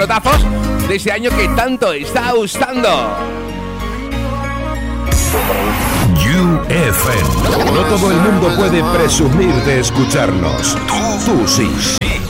pelotazos de ese año que tanto está gustando. UFM. No todo el mundo puede presumir de escucharnos. Tú sí.